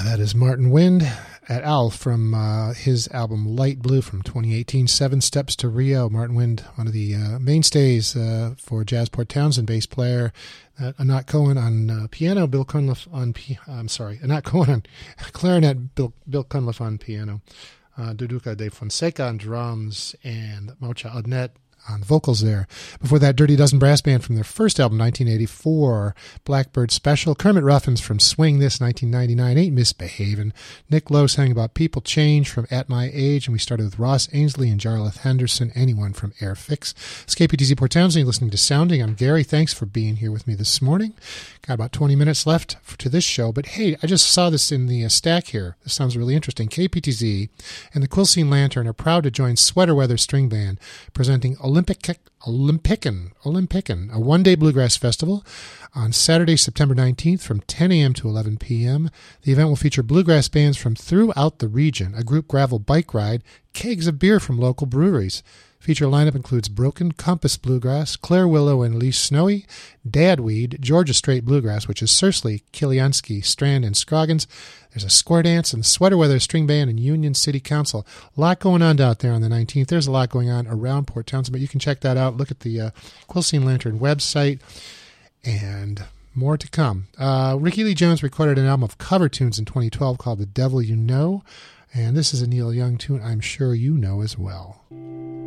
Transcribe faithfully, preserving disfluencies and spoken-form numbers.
That is Martin Wind et al. From uh, his album Light Blue from twenty eighteen, Seven Steps to Rio. Martin Wind, one of the uh, mainstays uh, for Jazz Port Townsend, bass player. Uh, Anat Cohen on uh, piano, Bill Cunliffe on p- I'm sorry, Anat Cohen on clarinet, Bill, Bill Cunliffe on piano, uh, Duduka de Fonseca on drums, and Mocha Adnet on vocals there. Before that, Dirty Dozen Brass Band from their first album, nineteen eighty-four, Blackbird Special. Kermit Ruffins from Swing This, nineteen ninety-nine, Ain't Misbehavin'. Nick Lowe sang about People Change from At My Age, and we started with Ross Ainsley and Jarlath Henderson, Anyone from Airfix. It's K P T Z Port Townsend, you're listening to Sounding. I'm Gary. Thanks for being here with me this morning. Got about twenty minutes left for, to this show, but hey, I just saw this in the uh, stack here. This sounds really interesting. K P T Z and the Quilcene Lantern are proud to join Sweater Weather String Band, presenting Olympic Olympicin, Olympicin, a one-day bluegrass festival on Saturday, September nineteenth from ten a.m. to eleven p.m. The event will feature bluegrass bands from throughout the region, a group gravel bike ride, kegs of beer from local breweries. Feature lineup includes Broken Compass Bluegrass, Claire Willow and Lee Snowy, Dadweed, Georgia Straight Bluegrass, which is Sursley, Kiliansky, Strand, and Scroggins. There's a square dance and the Sweater Weather String Band and Union City Council. A lot going on out there on the nineteenth. There's a lot going on around Port Townsend, but you can check that out. Look at the uh, Quilcene Lantern website, and more to come. Uh, Ricky Lee Jones recorded an album of cover tunes in twenty twelve called The Devil You Know, and this is a Neil Young tune I'm sure you know as well.